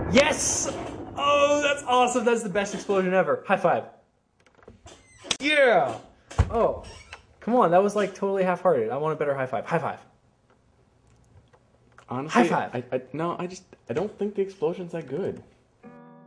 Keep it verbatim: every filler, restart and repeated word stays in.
Yes! Oh, that's awesome. That's the best explosion ever. High five. Yeah! Oh, come on. That was like totally half-hearted. I want a better high five. High five. Honestly, High five. I, I, no, I just, I don't think the explosion's that good.